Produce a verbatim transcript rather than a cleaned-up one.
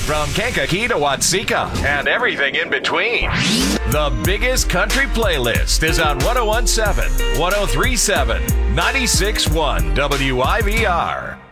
From Kankakee to Watseka and everything in between. The biggest country playlist is on one oh one point seven, one oh three point seven, ninety-six point one W I V R.